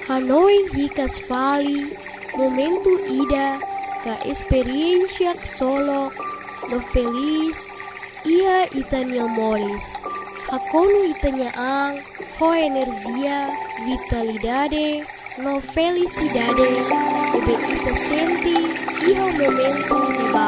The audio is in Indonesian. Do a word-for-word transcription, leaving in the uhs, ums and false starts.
Hanoi hikas vali, momentu ida, ka experiencia solo, no feliz, ia itania moris. Hakonu itania ang, ho energia, vitalidade, no felicidade, ube ita senti, iho momentu ba.